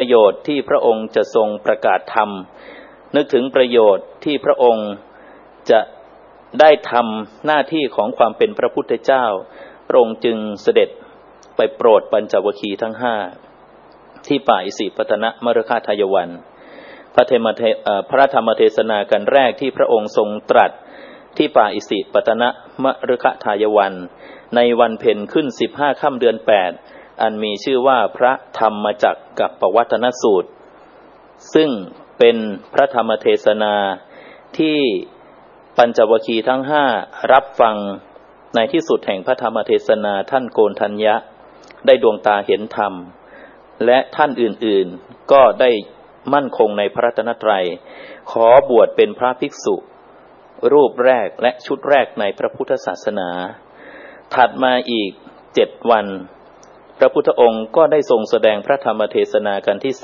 โยชน์ที่พระองค์จะทรงประกาศธรรมนึกถึงประโยชน์ที่พระองค์จะได้ทำหน้าที่ของความเป็นพระพุทธเจ้าพระองค์จึงเสด็จไปโปรดปัญจวัคคีย์ทั้งห้าที่ป่าอิสิปตนมฤคทายวันพระธรรมเทศนากันแรกที่พระองค์ทรงตรัสที่ป่าอิสิปตนมฤคทายวันในวันเพ็ญขึ้น15ค่ำเดือน8อันมีชื่อว่าพระธรรมจักรกับปวัตตนสูตรซึ่งเป็นพระธรรมเทศนาที่ปัญจวัคคีย์ทั้งห้ารับฟังในที่สุดแห่งพระธรรมเทศนาท่านโกณฑัญญะได้ดวงตาเห็นธรรมและท่านอื่นๆก็ได้มั่นคงในพระรัตนตรัยขอบวชเป็นพระภิกษุรูปแรกและชุดแรกในพระพุทธศาสนาถัดมาอีก7 วันพระพุทธองค์ก็ได้ทรงแสดงพระธรรมเทศนากันที่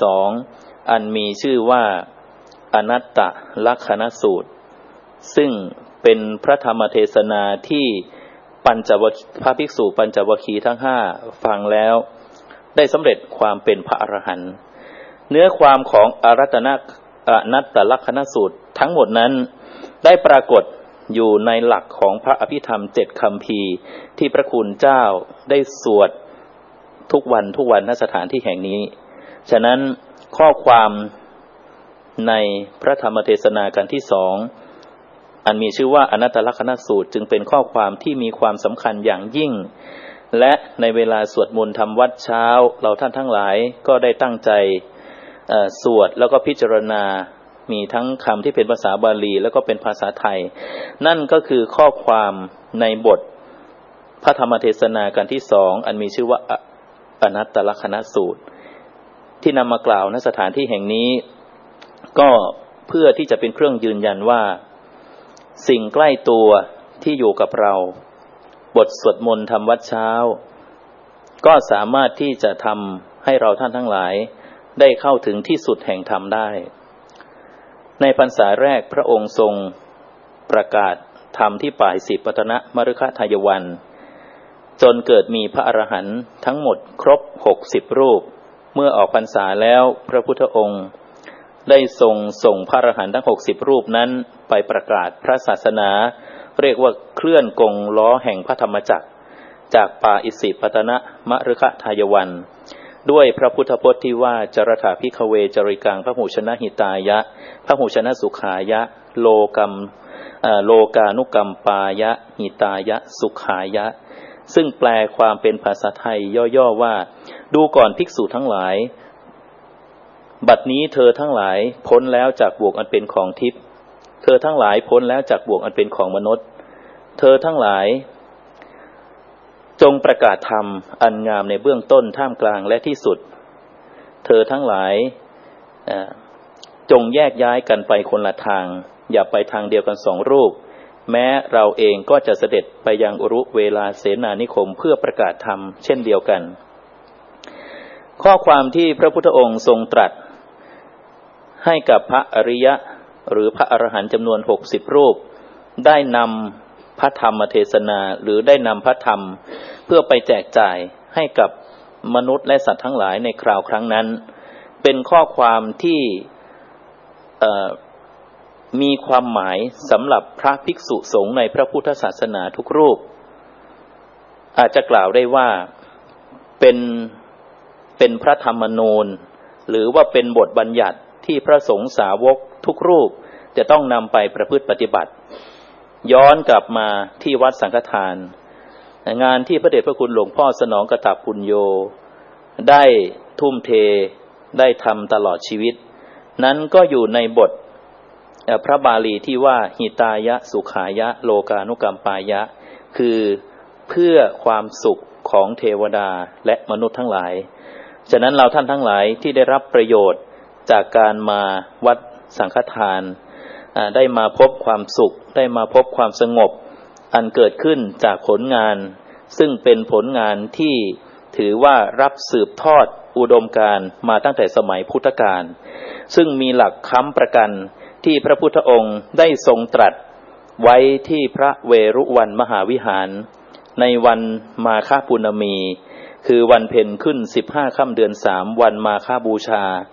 2อันมีชื่อว่าอนัตตลักขณสูตรซึ่งเป็นพระธรรมเทศนาที่พระภิกษุปัญจวัคคีย์ทั้ง5ฟังแล้วได้สำเร็จความเป็นพระอรหันต์เนื้อความของอนัตตลักขณสูตรทั้งหมดนั้นได้ปรากฏอยู่ในหลักของพระอภิธรรม7คัมภีร์ที่พระคุณเจ้าได้สวดทุกวันณสถานที่แห่งนี้ฉะนั้นข้อความในพระธรรมเทศนากันที่2อันมีชื่อว่าอนัตตลักขณสูตรจึงเป็นข้อความที่มีความสำคัญอย่างยิ่งและในเวลาสวดมนต์ทำวัดเช้าเราท่านทั้งหลายก็ได้ตั้งใจสวดแล้วก็พิจารณามีทั้งคำที่เป็นภาษาบาลีแล้วก็เป็นภาษาไทยนั่นก็คือข้อความในบทพระธรรมเทศนากันที่2อันมีชื่อว่าอนัตตลักขณสูตรที่นำมากล่าวณสถานที่แห่งนี้ก็เพื่อที่จะเป็นเครื่องยืนยันว่าสิ่งใกล้ตัวที่อยู่กับเราบทสวดมนต์ทำวัดเช้าก็สามารถที่จะทำให้เราท่านทั้งหลายได้เข้าถึงที่สุดแห่งธรรมได้ในพรรษาแรกพระองค์ทรงประกาศธรรมที่ป่าอิสิปตนมฤคทายวันจนเกิดมีพระอรหันต์ทั้งหมดครบ60รูปเมื่อออกพรรษาแล้วพระพุทธองค์ได้ส่งพระอรหันต์ทั้ง60รูปนั้นไปประกาศพระศาสนาเรียกว่าเคลื่อนกงล้อแห่งพระธรรมจักรจากป่าอิสิปตนมฤคทายวันด้วยพระพุทธพจน์ที่ว่าจรถาภิกขเวจริกังพหูชนะหิตายะพหูชนะสุขายะโลกานุกัมปายะหิตายะสุขายะซึ่งแปลความเป็นภาษาไทยย่อๆว่าดูก่อนภิกษุทั้งหลายบัดนี้เธอทั้งหลายพ้นแล้วจากบ่วงอันเป็นของทิพย์เธอทั้งหลายพ้นแล้วจากบ่วงอันเป็นของมนุษย์เธอทั้งหลายจงประกาศธรรมอันงามในเบื้องต้นท่ามกลางและที่สุดเธอทั้งหลายจงแยกย้ายกันไปคนละทางอย่าไปทางเดียวกัน2รูปแม้เราเองก็จะเสด็จไปยังอุรุเวลาเสนานิคมเพื่อประกาศธรรมเช่นเดียวกันข้อความที่พระพุทธองค์ทรงตรัสให้กับพระอริยะหรือพระอรหันต์จำนวน60รูปได้นำพระธรรมเทศนาหรือได้นำพระธรรมเพื่อไปแจกจ่ายให้กับมนุษย์และสัตว์ทั้งหลายในคราวครั้งนั้นเป็นข้อความที่มีความหมายสำหรับพระภิกษุสงฆ์ในพระพุทธศาสนาทุกรูปอาจจะกล่าวได้ว่าเป็นพระธรรมนูญหรือว่าเป็นบทบัญญัติที่พระสงฆ์สาวกทุกรูปจะต้องนำไปประพฤติปฏิบัติย้อนกลับมาที่วัดสังฆทานงานที่พระเดชพระคุณหลวงพ่อสนองกตปุญโญได้ทุ่มเทได้ทำตลอดชีวิตนั้นก็อยู่ในบทพระบาลีที่ว่าหิตายะสุขายะโลกานุกัมปายะคือเพื่อความสุขของเทวดาและมนุษย์ทั้งหลายฉะนั้นเราท่านทั้งหลายที่ได้รับประโยชน์จากการมาวัดสังฆทานได้มาพบความสุขได้มาพบความสงบอันเกิดขึ้นจากผลงานซึ่งเป็นผลงานที่ถือว่ารับสืบทอดอุดมการณ์มาตั้งแต่สมัยพุทธกาลซึ่งมีหลักค้ำประกันที่พระพุทธองค์ได้ทรงตรัสไว้ที่พระเวรุวันมหาวิหารในวันมาฆปูร์ณมีคือวันเพ็ญขึ้น15ค่ำเดือน3วันมาฆบูชา